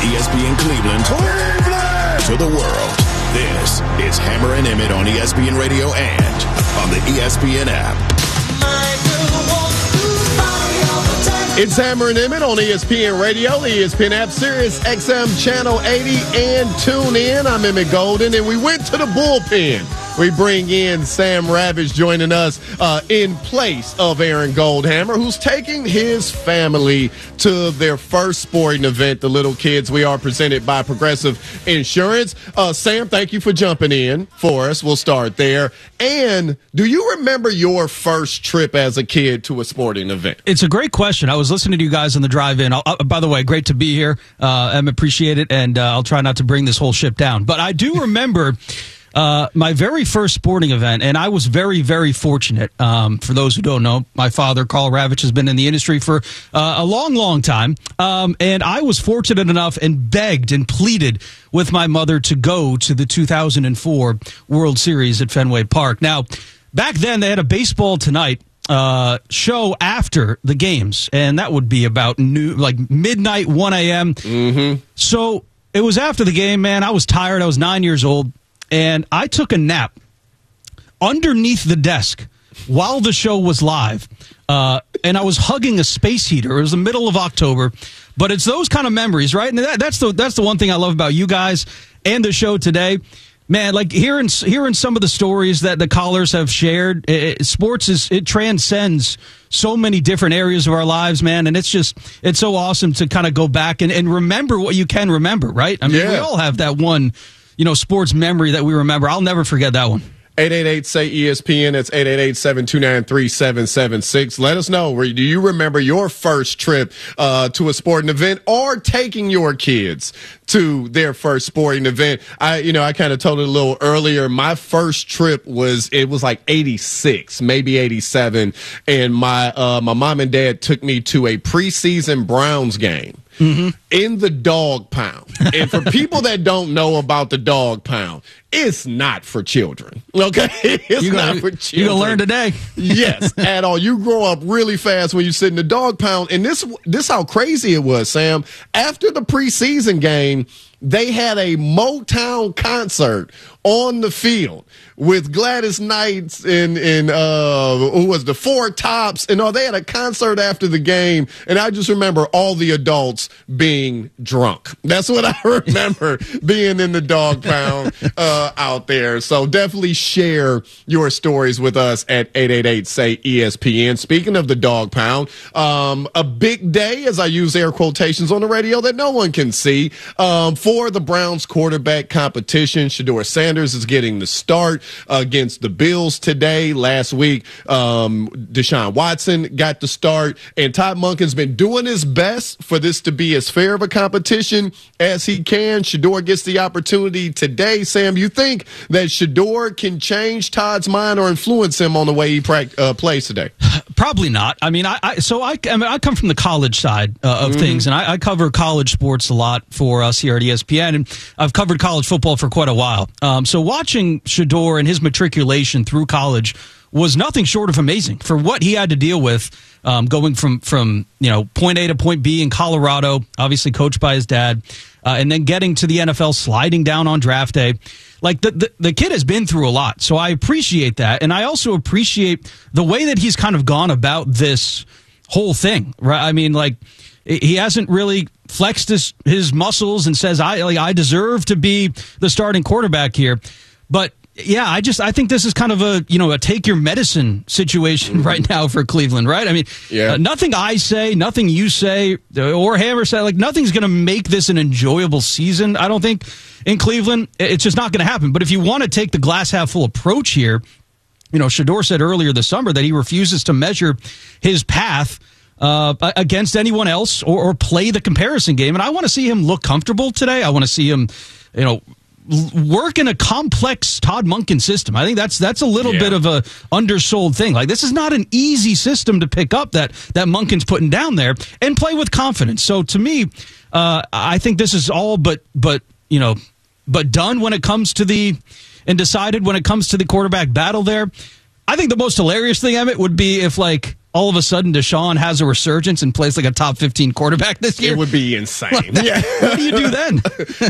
ESPN Cleveland to the world. This is Hammer and Emmett on ESPN Radio and on the ESPN app. It's Hammer and Emmett on ESPN Radio, the ESPN app, Sirius XM Channel 80, and tune in. I'm Emmett Golden, and we went to the bullpen. We bring in Sam Ravage joining us in place of Aaron Goldhammer, who's taking his family to their first sporting event, the Little Kids. We are presented by Progressive Insurance. Sam, thank you for jumping in for us. We'll start there. And do you remember your first trip as a kid to a sporting event? It's a great question. I was listening to you guys on the drive-in. By the way, great to be here. I appreciate it, and I'll try not to bring this whole ship down. But I do remember my very first sporting event, and I was very, very fortunate. For those who don't know, my father, Carl Ravitch, has been in the industry for a long, long time. And I was fortunate enough and begged and pleaded with my mother to go to the 2004 World Series at Fenway Park. Now, back then, they had a Baseball Tonight show after the games, and that would be about midnight, 1 a.m. Mm-hmm. So it was after the game, man. I was tired. I was 9 years old. And I took a nap underneath the desk while the show was live. And I was hugging a space heater. It was the middle of October. But it's those kind of memories, right? And that's the one thing I love about you guys and the show today. Man, like hearing some of the stories that the callers have shared, sports it transcends so many different areas of our lives, man. And it's so awesome to kind of go back and remember what you can remember, right? I mean, we all have that one sports memory that we remember. I'll never forget that one. 888-SAY-ESPN. That's 888-729-3776. Let us know. Do you remember your first trip to a sporting event or taking your kids to their first sporting event? I kind of told it a little earlier. My first trip was like 86, maybe 87. And my mom and dad took me to a preseason Browns game. Mm-hmm. In the dog pound. And for people that don't know about the dog pound, it's not for children. Okay? It's not for children. You're going to learn today. Yes, at all. You grow up really fast when you sit in the dog pound. And this how crazy it was, Sam. After the preseason game, they had a Motown concert on the field with Gladys Knight and who was the Four Tops, and they had a concert after the game, and I just remember all the adults being drunk. That's what I remember being in the dog pound out there. So definitely share your stories with us at 888-SAY-ESPN. Speaking of the dog pound, a big day, as I use air quotations on the radio that no one can see, for the Browns quarterback competition. Shedeur Sanders is getting the start against the Bills today. Last week, Deshaun Watson got the start, and Todd Monken's been doing his best for this to be as fair of a competition as he can. Shedeur gets the opportunity today. Sam, you think that Shedeur can change Todd's mind or influence him on the way he plays today? Probably not. I mean, I come from the college side of things, and I cover college sports a lot for us here at ESPN, and I've covered college football for quite a while. So watching Shedeur and his matriculation through college was nothing short of amazing for what he had to deal with, going from point A to point B in Colorado, obviously coached by his dad, and then getting to the NFL, sliding down on draft day. Like the kid has been through a lot, so I appreciate that, and I also appreciate the way that he's kind of gone about this whole thing. Right? I mean, like he hasn't really flexed his muscles and says I deserve to be the starting quarterback here, but. Yeah, I think this is kind of a take your medicine situation right now for Cleveland, right? I mean, nothing I say, nothing you say, or Hammer say, like nothing's going to make this an enjoyable season. I don't think in Cleveland, it's just not going to happen. But if you want to take the glass half full approach here, Shedeur said earlier this summer that he refuses to measure his path against anyone else or play the comparison game. And I want to see him look comfortable today. I want to see him, work in a complex Todd Monken system. I think that's a little bit of a undersold thing. Like this is not an easy system to pick up that Monken's putting down there and play with confidence. So to me, I think this is all but done when it comes to decided when it comes to the quarterback battle there. I think the most hilarious thing, Emmett, would be if like all of a sudden Deshaun has a resurgence and plays like a top 15 quarterback this year? It would be insane. What do you do then?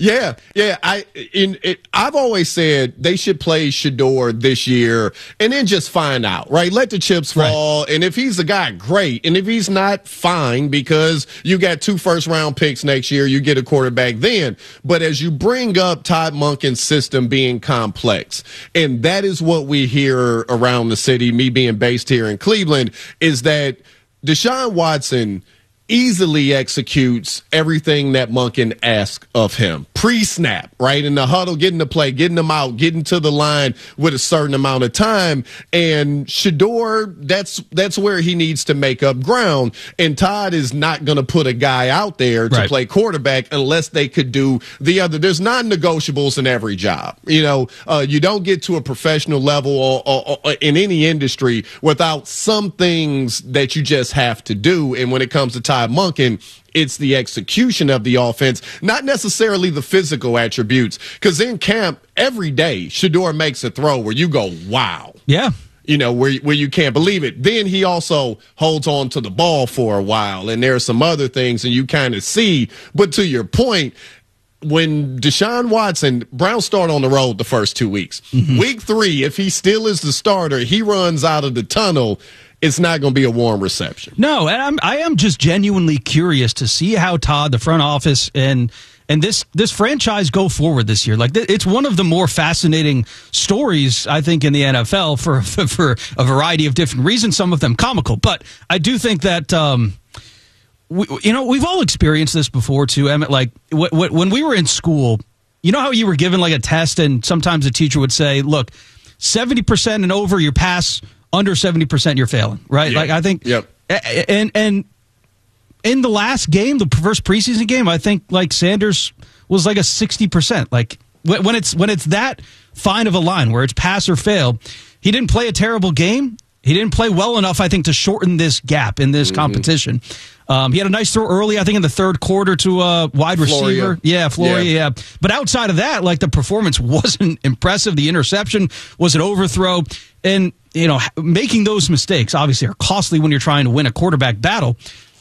I've always said they should play Shedeur this year and then just find out, right? Let the chips fall. Right. And if he's the guy, great. And if he's not, fine, because you got 2 first-round picks next year. You get a quarterback then. But as you bring up Todd Monken's system being complex, and that is what we hear around the city, me being based here in Cleveland, is that Deshaun Watson easily executes everything that Monken asks of him. Pre-snap, right? In the huddle, getting the play, getting them out, getting to the line with a certain amount of time. And Shedeur, that's where he needs to make up ground. And Todd is not going to put a guy out there to play quarterback unless they could do the other. There's non-negotiables in every job. You don't get to a professional level or in any industry without some things that you just have to do. And when it comes to Todd Monken, it's the execution of the offense, not necessarily the physical attributes. Because in camp, every day, Shedeur makes a throw where you go, wow. Yeah. Where you can't believe it. Then he also holds on to the ball for a while, and there are some other things, and you kind of see. But to your point, when Deshaun Watson, Browns start on the road the first 2 weeks. Mm-hmm. Week 3, if he still is the starter, he runs out of the tunnel, it's not going to be a warm reception. No, and I am just genuinely curious to see how Todd, the front office, and this franchise go forward this year. Like, it's one of the more fascinating stories, I think, in the NFL for a variety of different reasons, some of them comical. But I do think that we've all experienced this before too, Emmett. Like when we were in school, you know how you were given like a test, and sometimes the teacher would say, "Look, 70% and over, you pass." Under 70%, you're failing, right? Yeah. Like, I think, yep. And in the last game, the first preseason game, I think like Sanders was like a 60%. Like when it's that fine of a line where it's pass or fail, he didn't play a terrible game. He didn't play well enough, I think, to shorten this gap in this competition. He had a nice throw early, I think, in the third quarter to a wide receiver. Yeah, Floria, yeah. But outside of that, like, the performance wasn't impressive. The interception was an overthrow. And, making those mistakes, obviously, are costly when you're trying to win a quarterback battle.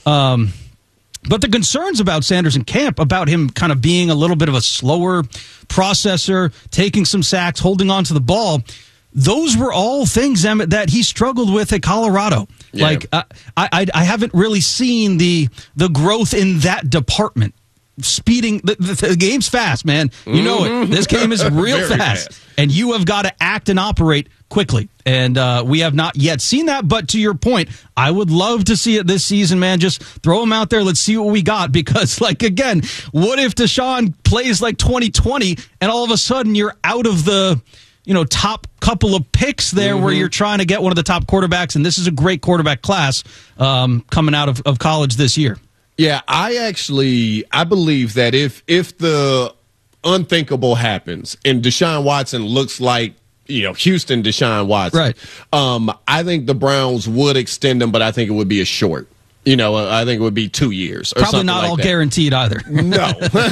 But the concerns about Sanders in camp, about him kind of being a little bit of a slower processor, taking some sacks, holding on to the ball, those were all things, Emmett, that he struggled with at Colorado. Yeah. Like, I haven't really seen the growth in that department. Speeding, the game's fast, man. You know it. This game is real fast. And you have got to act and operate quickly. And we have not yet seen that. But to your point, I would love to see it this season, man. Just throw him out there. Let's see what we got. Because, like, again, what if Deshaun plays like 2020 and all of a sudden you're out of the top couple of picks there where you're trying to get one of the top quarterbacks, and this is a great quarterback class coming out of college this year. Yeah, I believe that if the unthinkable happens and Deshaun Watson looks like Houston Deshaun Watson, right? I think the Browns would extend him, but I think it would be a short. I think it would be 2 years. Or probably not like all that. Guaranteed either. No.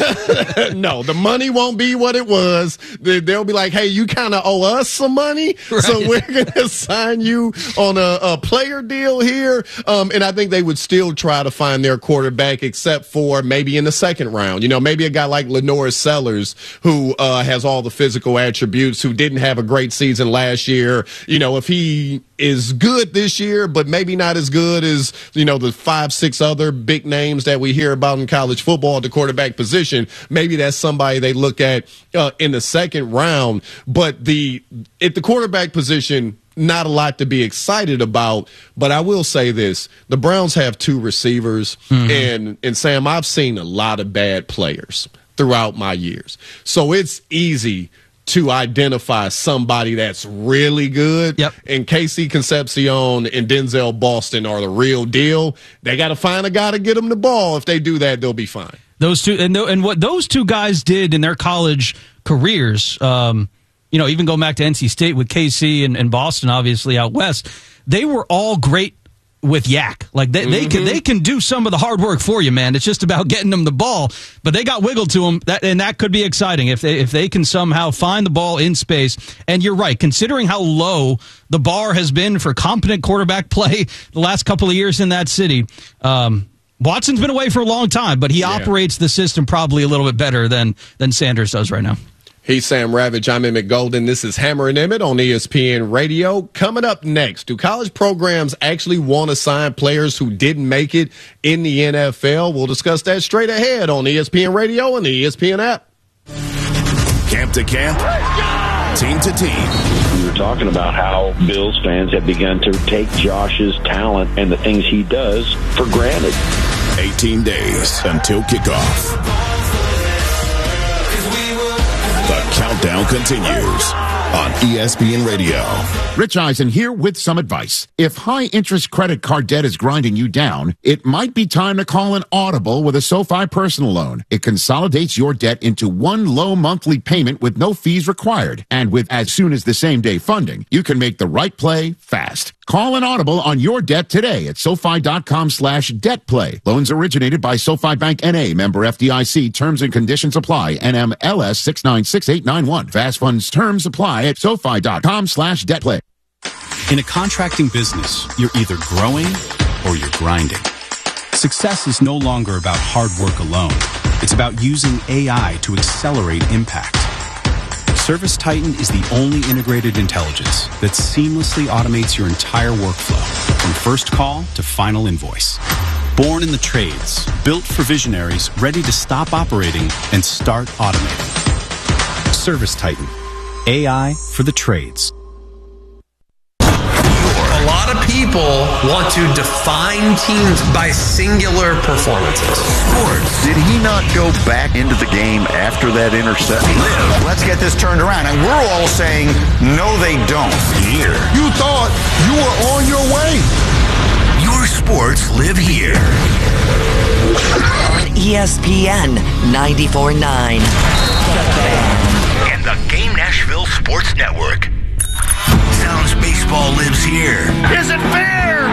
No, the money won't be what it was. They'll be like, hey, you kind of owe us some money, right. So we're going to sign you on a player deal here. And I think they would still try to find their quarterback, except for maybe in the second round. Maybe a guy like Lenore Sellers, who has all the physical attributes, who didn't have a great season last year. If he is good this year, but maybe not as good as, the 5-6 other big names that we hear about in college football at the quarterback position. Maybe that's somebody they look at in the second round. But at the quarterback position, not a lot to be excited about. But I will say this. The Browns have 2 receivers. And Sam, I've seen a lot of bad players throughout my years. So it's easy to identify somebody that's really good. Yep. And Casey Concepcion and Denzel Boston are the real deal. They got to find a guy to get them the ball. If they do that, they'll be fine. Those two, and what those two guys did in their college careers, even going back to NC State with KC and Boston, obviously out west, they were all great with Yak. Like they can do some of the hard work for you, man. It's just about getting them the ball. But they got wiggle to them, and that could be exciting if they can somehow find the ball in space. And you're right, considering how low the bar has been for competent quarterback play the last couple of years in that city. Watson's been away for a long time, but he operates the system probably a little bit better than Sanders does right now. He's Sam Ravage. I'm Emmett Golden. This is Hammer and Emmett on ESPN Radio. Coming up next, do college programs actually want to sign players who didn't make it in the NFL? We'll discuss that straight ahead on ESPN Radio and the ESPN app. Camp to camp, team to team. We were talking about how Bills fans have begun to take Josh's talent and the things he does for granted. 18 days until kickoff. The countdown continues on ESPN Radio. Rich Eisen here with some advice. If high-interest credit card debt is grinding you down, it might be time to call an audible with a SoFi personal loan. It consolidates your debt into one low monthly payment with no fees required. And with as soon as the same-day funding, you can make the right play fast. Call an audible on your debt today at SoFi.com/debtplay. Loans originated by SoFi Bank N.A. Member FDIC. Terms and conditions apply. NMLS 696891. Fast funds terms apply at SoFi.com/debtplay. In a contracting business, you're either growing or you're grinding. Success is no longer about hard work alone. It's about using AI to accelerate impact. ServiceTitan is the only integrated intelligence that seamlessly automates your entire workflow, from first call to final invoice. Born in the trades, built for visionaries ready to stop operating and start automating. ServiceTitan, AI for the trades. A lot of people want to define teams by singular performances. Sports. Did he not go back into the game after that interception? Let's get this turned around. And we're all saying, no, they don't. Here. You thought you were on your way. Your sports live here. On ESPN 94.9. And the Game Nashville Sports Network. Sounds baseball lives here. Is it fair?